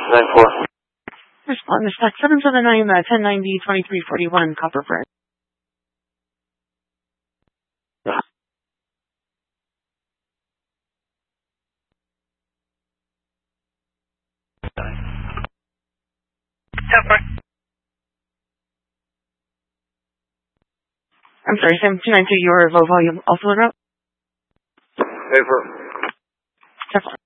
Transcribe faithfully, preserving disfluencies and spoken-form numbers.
nine four. Respond to stack seven seven nine, uh, ten ninety, twenty-three forty-one, Copper Print. Yeah. I'm sorry, Sam two nine two, your low volume also went up? Paper. Definitely.